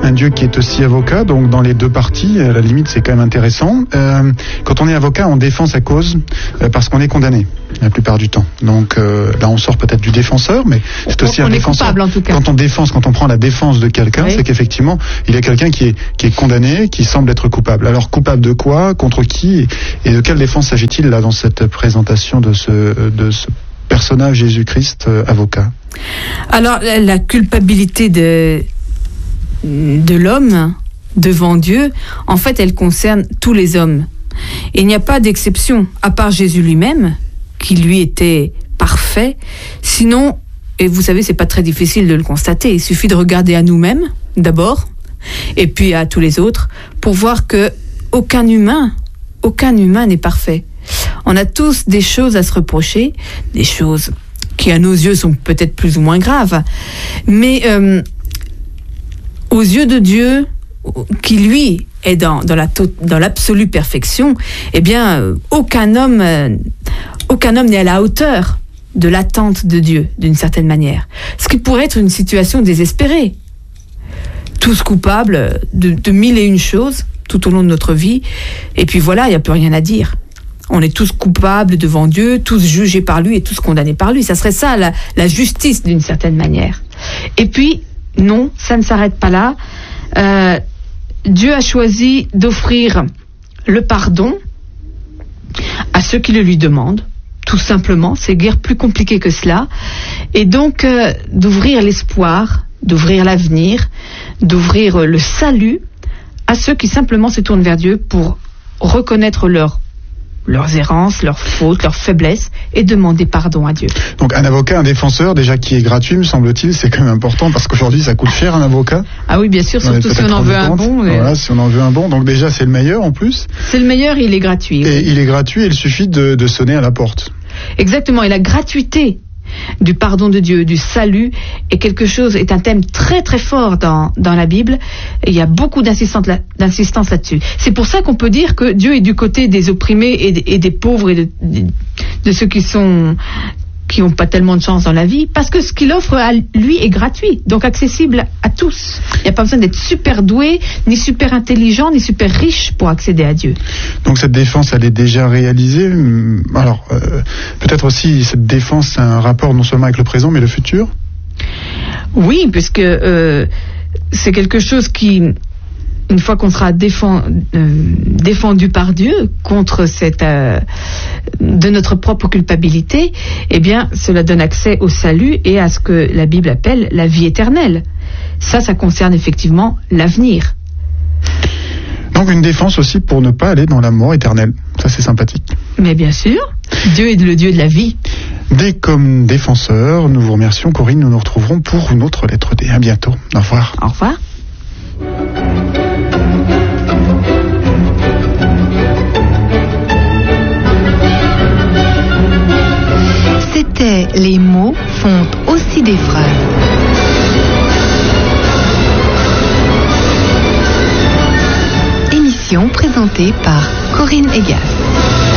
un Dieu qui est aussi avocat, donc dans les deux parties, à la limite c'est quand même intéressant. Quand on est avocat, on défend sa cause parce qu'on est condamné la plupart du temps. Donc là on sort peut-être du défenseur, mais c'est aussi un défenseur. Coupable, en tout cas. Quand on prend la défense de quelqu'un, oui, c'est qu'effectivement il y a quelqu'un qui est condamné, qui semble être coupable. Alors coupable de quoi, contre qui, et de quelle défense s'agit-il là dans cette présentation de ce personnage Jésus-Christ avocat? Alors la culpabilité de l'homme devant Dieu, en fait, elle concerne tous les hommes. Et il n'y a pas d'exception, à part Jésus lui-même, qui lui était parfait. Sinon, et vous savez, c'est pas très difficile de le constater, il suffit de regarder à nous-mêmes, d'abord, et puis à tous les autres, pour voir que aucun humain n'est parfait. On a tous des choses à se reprocher, des choses qui à nos yeux sont peut-être plus ou moins graves, mais aux yeux de Dieu, qui lui est dans l'absolue perfection, eh bien aucun homme n'est à la hauteur de l'attente de Dieu, d'une certaine manière. Ce qui pourrait être une situation désespérée. Tous coupables de mille et une choses tout au long de notre vie, et puis voilà, il n'y a plus rien à dire. On est tous coupables devant Dieu, tous jugés par lui et tous condamnés par lui. Ça serait ça, la justice, d'une certaine manière. Et puis, non, ça ne s'arrête pas là. Dieu a choisi d'offrir le pardon à ceux qui le lui demandent. Tout simplement, c'est guère plus compliqué que cela. Et donc, d'ouvrir l'espoir, d'ouvrir l'avenir, d'ouvrir le salut à ceux qui simplement se tournent vers Dieu pour reconnaître leurs errances, leurs fautes, leurs faiblesses et demander pardon à Dieu. Donc un avocat, un défenseur, déjà qui est gratuit, me semble-t-il, c'est quand même important parce qu'aujourd'hui ça coûte cher un avocat. Ah oui, bien sûr, surtout si on en veut un bon. Voilà, si on en veut un bon, donc déjà c'est le meilleur en plus. C'est le meilleur et il est gratuit. Et il est gratuit et il suffit de sonner à la porte. Exactement, et la gratuité du pardon de Dieu, du salut, est un thème très très fort dans la Bible. Et il y a beaucoup d'insistance là-dessus. C'est pour ça qu'on peut dire que Dieu est du côté des opprimés et des pauvres et de ceux qui n'ont pas tellement de chance dans la vie, parce que ce qu'il offre à lui est gratuit, donc accessible à tous. Il n'y a pas besoin d'être super doué, ni super intelligent, ni super riche pour accéder à Dieu. Donc cette défense, elle est déjà réalisée. Alors, peut-être aussi, cette défense a un rapport non seulement avec le présent, mais le futur? Oui, puisque c'est quelque chose qui, une fois qu'on sera défendu par Dieu contre de notre propre culpabilité, eh bien, cela donne accès au salut et à ce que la Bible appelle la vie éternelle. Ça concerne effectivement l'avenir. Donc une défense aussi pour ne pas aller dans la mort éternelle. Ça, c'est sympathique. Mais bien sûr, Dieu est le Dieu de la vie. Comme défenseur, nous vous remercions, Corinne. Nous nous retrouverons pour une autre lettre D. À bientôt. Au revoir. Au revoir. C'était Les mots font aussi des phrases. Émission présentée par Corinne Egas.